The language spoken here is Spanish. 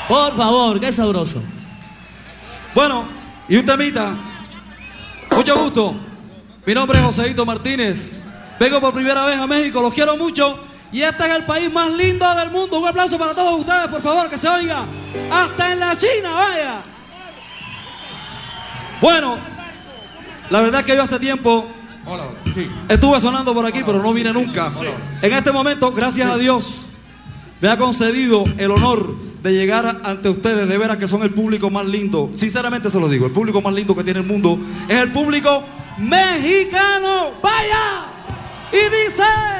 Por favor, qué sabroso. Bueno, y un temita. Mucho gusto. Mi nombre es Joséito Martínez. Vengo por primera vez a México, los quiero mucho. Y este es el país más lindo del mundo. Un aplauso para todos ustedes, por favor, que se oiga. Hasta en la China, vaya. Bueno, la verdad es que yo hace tiempo estuve sonando por aquí, pero no vine nunca. En este momento, gracias a Dios, me ha concedido el honor de llegar ante ustedes. De veras que son el público más lindo. Sinceramente se lo digo, el público más lindo que tiene el mundo es el público mexicano. ¡Vaya! Y dice...